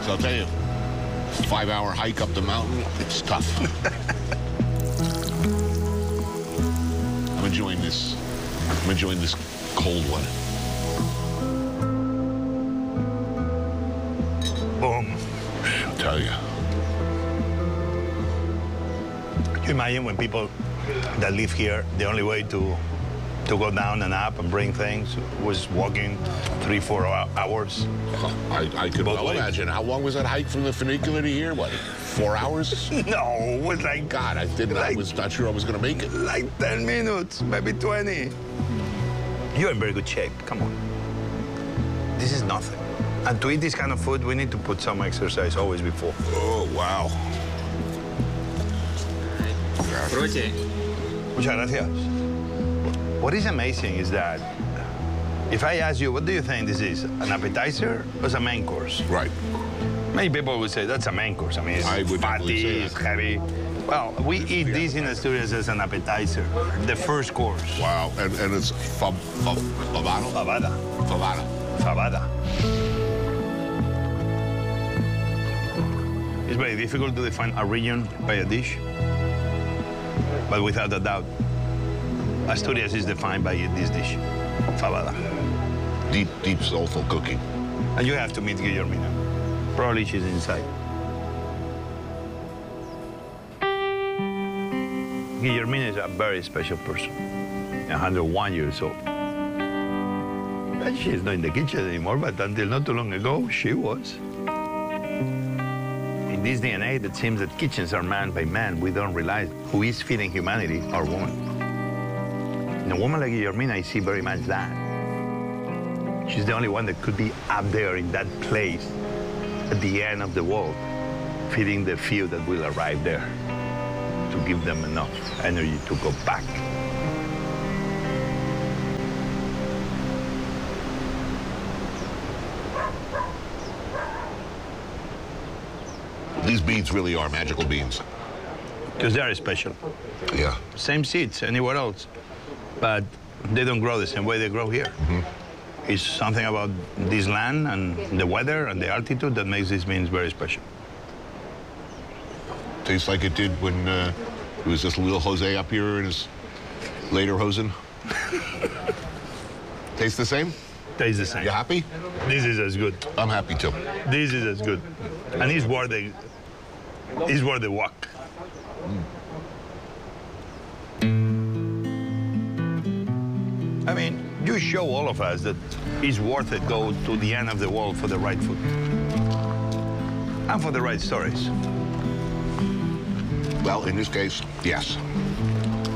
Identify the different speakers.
Speaker 1: So I'll tell you, 5-hour hike up the mountain, it's tough. I'm enjoying this. I'm enjoying this cold one.
Speaker 2: Boom.
Speaker 1: I'll tell you.
Speaker 2: Can you imagine when people that live here, the only way to go down and up and bring things was walking 3-4 hours?
Speaker 1: I could well imagine. How long was that hike from the funicular to here? What, 4 hours?
Speaker 2: No, it was like...
Speaker 1: God, I was not sure I was going to make it.
Speaker 2: Like 10 minutes, maybe 20. You're in very good shape. Come on. This is nothing. And to eat this kind of food, we need to put some exercise always before.
Speaker 1: Oh, wow.
Speaker 2: Muchas gracias. What is amazing is that if I ask you, what do you think this is? An appetizer or a main course?
Speaker 1: Right.
Speaker 2: Many people would say that's a main course. I mean, it's fatty, it's heavy. Well, we eat this in Asturias as an appetizer, the first course.
Speaker 1: Wow, and it's fabada?
Speaker 2: Fabada.
Speaker 1: Fabada.
Speaker 2: Fabada. It's very difficult to define a region by a dish, but without a doubt, Asturias is defined by this dish, fabada.
Speaker 1: Deep, soulful cooking.
Speaker 2: And you have to meet Guillermina. Probably she's inside. Guillermina is a very special person, 101 years old. And she's not in the kitchen anymore, but until not too long ago, she was. In this DNA, that seems that kitchens are manned by man, we don't realize who is feeding humanity are women. In a woman like Guillermina, I see very much that. She's the only one that could be up there in that place at the end of the world, feeding the few that will arrive there to give them enough energy to go back.
Speaker 1: These beans really are magical beans.
Speaker 2: Because they are special.
Speaker 1: Yeah.
Speaker 2: Same seeds anywhere else, but they don't grow the same way they grow here.
Speaker 1: Mm-hmm.
Speaker 2: It's something about this land and the weather and the altitude that makes these beans very special.
Speaker 1: Tastes like it did when it was just little Jose up here in his later hosen. Tastes the same?
Speaker 2: Tastes the same.
Speaker 1: You happy?
Speaker 2: This is as good.
Speaker 1: I'm happy too.
Speaker 2: This is as good. And it's worth the walk. I mean, you show all of us that it's worth it go to the end of the world for the right food. And for the right stories.
Speaker 1: Well, in this case, yes.